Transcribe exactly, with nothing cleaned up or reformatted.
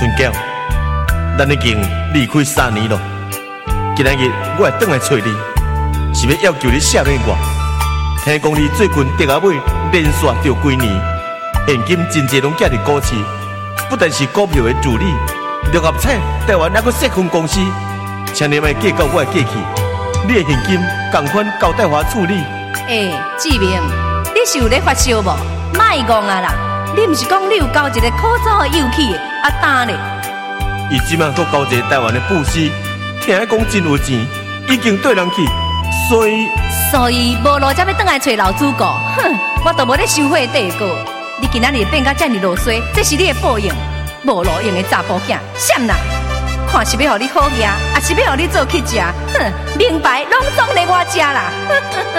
春娇，咱已经离开三年了。今仔日我会回来找你，是要要求你赦免我。听讲你最近跌阿尾连续着几年，现金真侪拢寄伫股市，不但是股票的助理，六合彩、台湾那个细分公司，请你莫寄到我的过去，你的现金同款交代我处理。 诶、欸，志明，你是有咧发烧无？莫戆啊啦！你毋是讲你有交一个可造的友企阿丹咧？ 伊即摆佫交一个台湾的布施，听讲真有钱，已经对人去，所以所以无路才要倒来找老主顾。哼，我都无咧收回底过。你今仔日变甲遮尔落水，这是你的报应。无路用的查甫囝，闪啦！看是要互你好业，还是要互你做去食？哼，明白拢总咧我遮啦！